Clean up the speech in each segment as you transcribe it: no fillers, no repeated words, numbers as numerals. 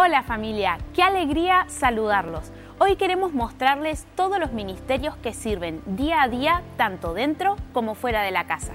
Hola familia, qué alegría saludarlos. Hoy queremos mostrarles todos los ministerios que sirven día a día, tanto dentro como fuera de la casa.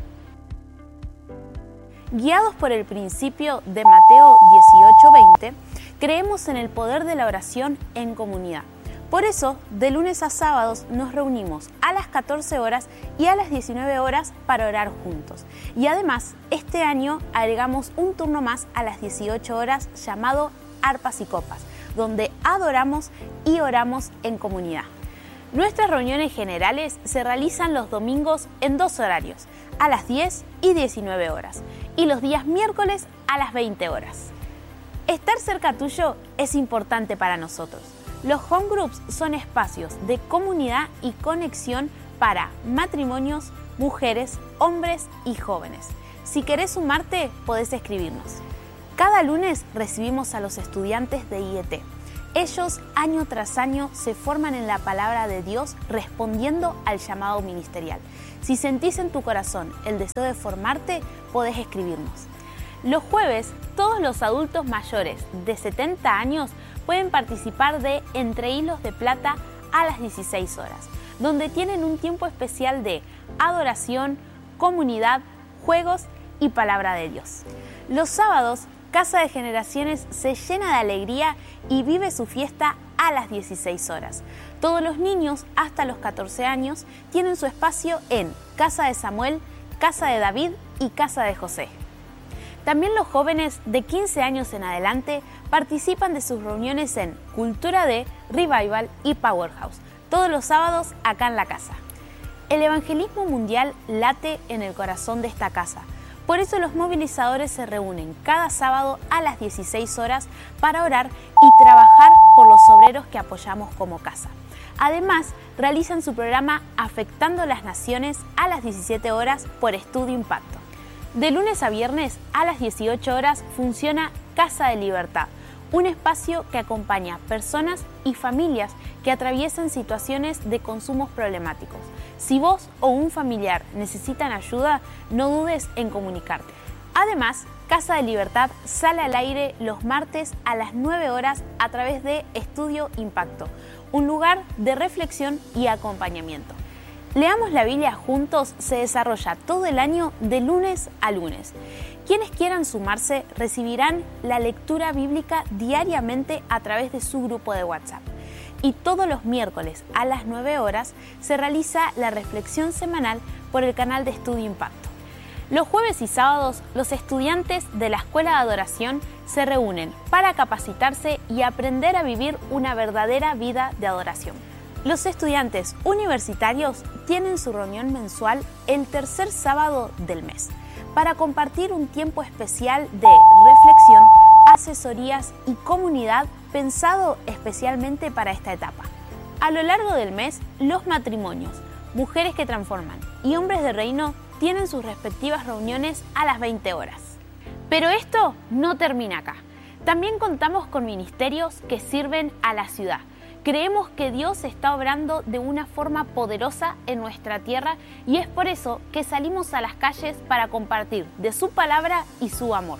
Guiados por el principio de Mateo 18:20, creemos en el poder de la oración en comunidad. Por eso, de lunes a sábados nos reunimos a las 14 horas y a las 19 horas para orar juntos. Y además, este año agregamos un turno más a las 18 horas llamado Arpas y Copas, donde adoramos y oramos en comunidad. Nuestras reuniones generales se realizan los domingos en dos horarios, a las 10 y 19 horas, y los días miércoles a las 20 horas. Estar cerca tuyo es importante para nosotros. Los home groups son espacios de comunidad y conexión para matrimonios, mujeres, hombres y jóvenes. Si querés sumarte, podés escribirnos. Cada lunes recibimos a los estudiantes de IET. Ellos, año tras año, se forman en la palabra de Dios respondiendo al llamado ministerial. Si sentís en tu corazón el deseo de formarte, podés escribirnos. Los jueves, todos los adultos mayores de 70 años pueden participar de Entre Hilos de Plata a las 16 horas, donde tienen un tiempo especial de adoración, comunidad, juegos y palabra de Dios. Los sábados, Casa de Generaciones se llena de alegría y vive su fiesta a las 16 horas. Todos los niños hasta los 14 años tienen su espacio en Casa de Samuel, Casa de David y Casa de José. También los jóvenes de 15 años en adelante participan de sus reuniones en Cultura D, Revival y Powerhouse, todos los sábados acá en la casa. El evangelismo mundial late en el corazón de esta casa. Por eso los movilizadores se reúnen cada sábado a las 16 horas para orar y trabajar por los obreros que apoyamos como casa. Además, realizan su programa Afectando las Naciones a las 17 horas por Estudio Impacto. De lunes a viernes a las 18 horas funciona Casa de Libertad, un espacio que acompaña personas y familias que atraviesan situaciones de consumos problemáticos. Si vos o un familiar necesitan ayuda, no dudes en comunicarte. Además, Casa de Libertad sale al aire los martes a las 9 horas a través de Estudio Impacto, un lugar de reflexión y acompañamiento. Leamos la Biblia juntos se desarrolla todo el año de lunes a lunes. Quienes quieran sumarse recibirán la lectura bíblica diariamente a través de su grupo de WhatsApp. Y todos los miércoles a las 9 horas se realiza la reflexión semanal por el canal de Estudio Impacto. Los jueves y sábados, los estudiantes de la Escuela de Adoración se reúnen para capacitarse y aprender a vivir una verdadera vida de adoración. Los estudiantes universitarios tienen su reunión mensual el tercer sábado del mes para compartir un tiempo especial de reflexión, asesorías y comunidad pensado especialmente para esta etapa. A lo largo del mes, los matrimonios, mujeres que transforman y hombres de reino tienen sus respectivas reuniones a las 20 horas. Pero esto no termina acá. También contamos con ministerios que sirven a la ciudad. Creemos que Dios está obrando de una forma poderosa en nuestra tierra y es por eso que salimos a las calles para compartir de su palabra y su amor.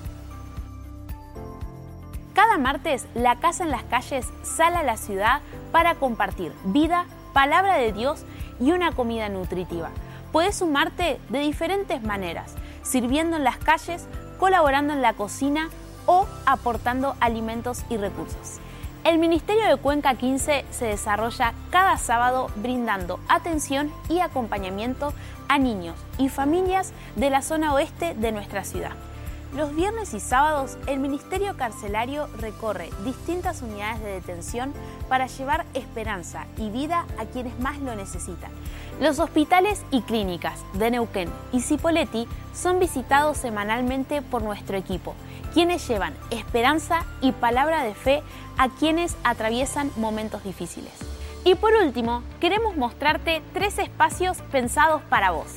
Cada martes, la Casa en las Calles sale a la ciudad para compartir vida, palabra de Dios y una comida nutritiva. Puedes sumarte de diferentes maneras, sirviendo en las calles, colaborando en la cocina o aportando alimentos y recursos. El Ministerio de Cuenca 15 se desarrolla cada sábado brindando atención y acompañamiento a niños y familias de la zona oeste de nuestra ciudad. Los viernes y sábados, el Ministerio Carcelario recorre distintas unidades de detención para llevar esperanza y vida a quienes más lo necesitan. Los hospitales y clínicas de Neuquén y Cipolletti son visitados semanalmente por nuestro equipo, quienes llevan esperanza y palabra de fe a quienes atraviesan momentos difíciles. Y por último, queremos mostrarte 3 espacios pensados para vos.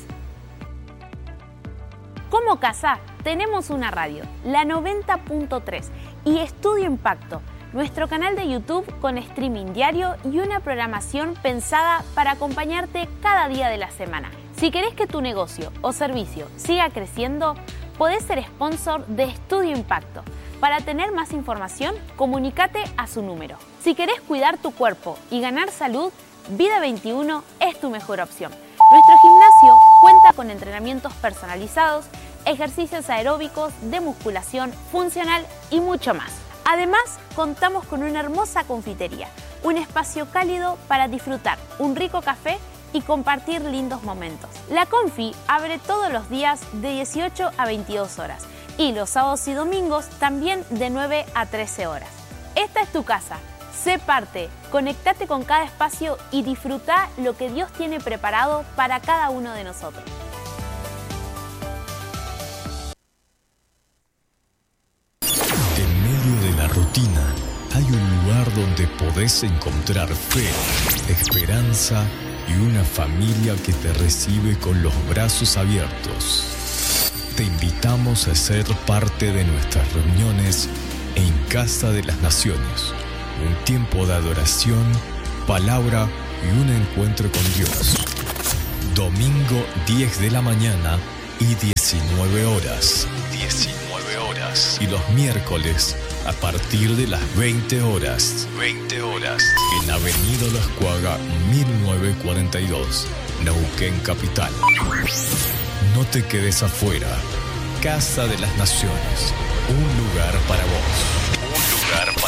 Como casa, tenemos una radio, la 90.3, y Estudio Impacto, nuestro canal de YouTube con streaming diario y una programación pensada para acompañarte cada día de la semana. Si querés que tu negocio o servicio siga creciendo, podés ser sponsor de Estudio Impacto. Para tener más información, comunícate a su número. Si querés cuidar tu cuerpo y ganar salud, Vida 21 es tu mejor opción. Nuestro gimnasio cuenta con entrenamientos personalizados, ejercicios aeróbicos, de musculación, funcional y mucho más. Además, contamos con una hermosa confitería, un espacio cálido para disfrutar un rico café y compartir lindos momentos. La Confi abre todos los días de 18 a 22 horas y los sábados y domingos también de 9 a 13 horas. Esta es tu casa. Sé parte, conectate con cada espacio y disfruta lo que Dios tiene preparado para cada uno de nosotros. En medio de la rutina hay un lugar donde podés encontrar fe, esperanza y una familia que te recibe con los brazos abiertos. Te invitamos a ser parte de nuestras reuniones en Casa de las Naciones. Un tiempo de adoración, palabra y un encuentro con Dios. Domingo 10 de la mañana y 19 horas. 19 horas. Y los miércoles a partir de las 20 horas. 20 horas. En Avenida Las Cuagas 1942, Neuquén Capital. No te quedes afuera. Casa de las Naciones. Un lugar para vos. Un lugar